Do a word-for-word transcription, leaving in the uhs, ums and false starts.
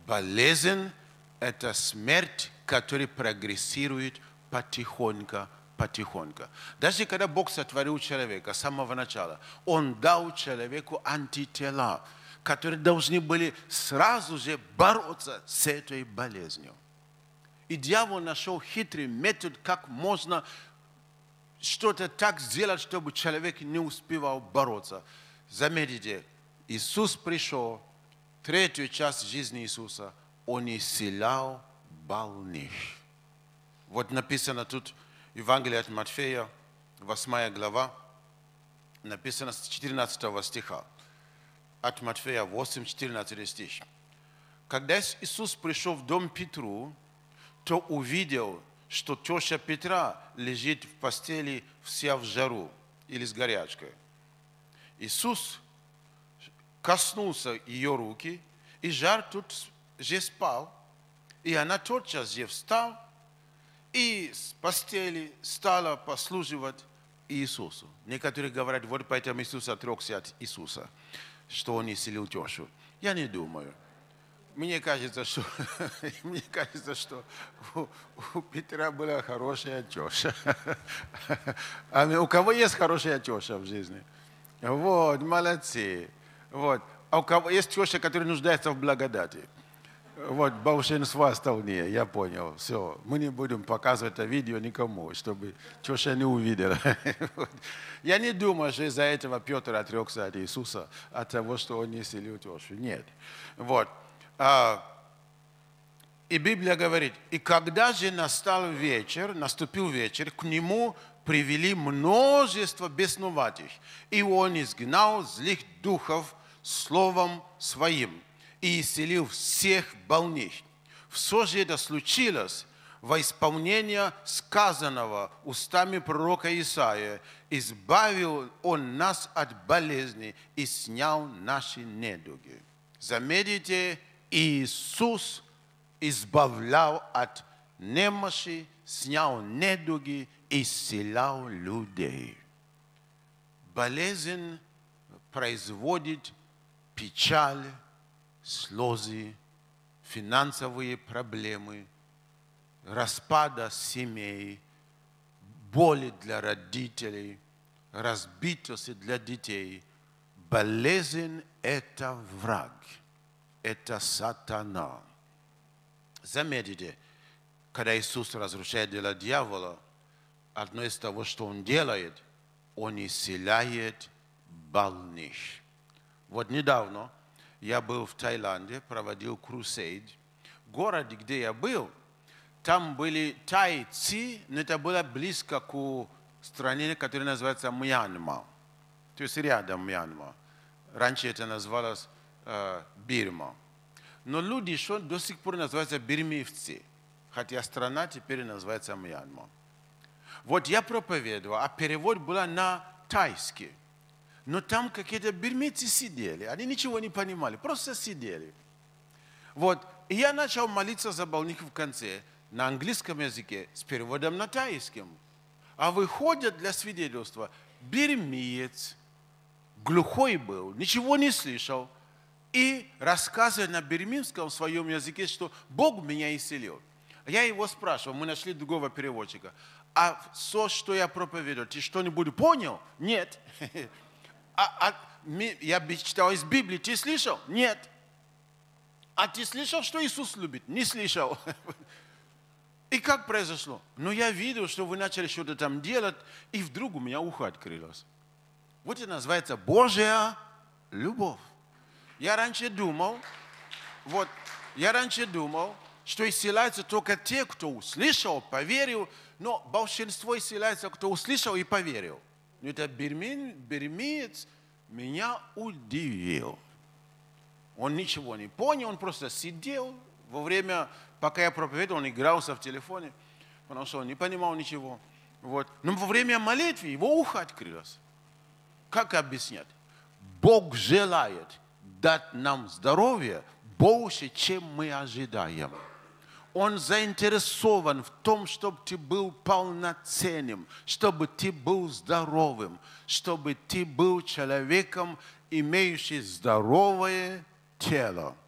Болезнь – это смерть, которая прогрессирует потихоньку, потихоньку. Даже когда Бог сотворил человека с самого начала, Он дал человеку антитела, которые должны были сразу же бороться с этой болезнью. И дьявол нашел хитрый метод, как можно что-то так сделать, чтобы человек не успевал бороться. Заметьте, Иисус пришел, третью часть жизни Иисуса, Он исцелял больных. Вот написано тут, Евангелие от Матфея, восьмая глава, написано с четырнадцатого стиха. От Матфея восемь, четырнадцатый стих. Когда Иисус пришел в дом Петру, то увидел, что теща Петра лежит в постели вся в жару или с горячкой. Иисус коснулся ее руки, и жар тут же спал, и она тотчас же встала и с постели стала послуживать Иисусу. Некоторые говорят, вот поэтому Иисус отрекся от Иисуса, что Он исцелил тещу. Я не думаю. Мне кажется, что, мне кажется, что у, у Петра была хорошая теща. А у кого есть хорошая теща в жизни? Вот, молодцы. Вот. А у кого есть теща, которая нуждается в благодати? Вот, большинство остальные, я понял. Все, мы не будем показывать это видео никому, чтобы теща не увидела. Я не думаю, что из-за этого Петр отрекся от Иисуса, от того, что он не исцелил тещу. Нет. Вот. И Библия говорит, и когда же настал вечер, наступил вечер, к нему привели множество бесноватых, и он изгнал злых духов словом своим и исцелил всех больных. Все же это случилось во исполнение сказанного устами пророка Исаия. Избавил он нас от болезни и снял наши недуги. Заметьте, Иисус избавлял от немощи, снял недуги, исцелял людей. Болезнь производит печаль, слезы, финансовые проблемы, распада семей, боли для родителей, разбитости для детей. Болезнь – это враг. Это сатана. Заметьте, когда Иисус разрушает дело дьявола, одно из того, что Он делает, Он исцеляет больных. Вот недавно я был в Таиланде, проводил крусейд. В городе, где я был, там были тайцы, но это было близко к стране, которая называется Мьянма. То есть рядом Мьянма. Раньше это называлось Бирма. Но люди еще до сих пор называются бирмивцы, хотя страна теперь называется Мьянма. Вот я проповедовал, а перевод был на тайский. Но там какие-то бирмийцы сидели, они ничего не понимали, просто сидели. Вот, и я начал молиться за больных в конце на английском языке с переводом на тайским. А выходят для свидетельства, бирмиец, глухой был, ничего не слышал, и рассказывает на бирминском своем языке, что Бог меня исцелил. Я его спрашивал, мы нашли другого переводчика, а все, что я проповедовал, ты что-нибудь понял? Нет. А, а, я читал из Библии, ты слышал? Нет. А ты слышал, что Иисус любит? Не слышал. И как произошло? Ну, я видел, что вы начали что-то там делать, и вдруг у меня ухо открылось. Вот это называется Божья любовь. Я раньше думал, вот, я раньше думал, что исцеляются только те, кто услышал, поверил, но большинство исцеляется, кто услышал и поверил. Но этот бирмиец меня удивил. Он ничего не понял, он просто сидел во время, пока я проповедовал, он игрался в телефоне, потому что он не понимал ничего. Вот. Но во время молитвы его ухо открылось. Как объяснять? Бог желает дать нам здоровье больше, чем мы ожидаем. Он заинтересован в том, чтобы ты был полноценным, чтобы ты был здоровым, чтобы ты был человеком, имеющим здоровое тело.